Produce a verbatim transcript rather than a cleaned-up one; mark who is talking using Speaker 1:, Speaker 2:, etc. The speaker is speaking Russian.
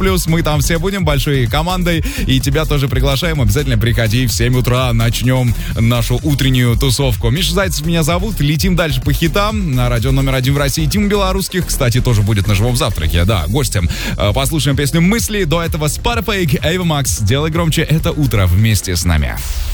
Speaker 1: плюс. Мы там все будем большой командой. И тебя тоже приглашаем. Обязательно приходи в семь утра. Начнем нашу утреннюю тусовку. Миша Зайцев меня зовут. Летим дальше по хитам. На радио номер один в России. Тима Белорусских, кстати, тоже будет на живом завтраке. Да, гостем. Послушаем песню «Мысли». До этого Spotify, Ava Max. Делай громче это утро вместе с нами.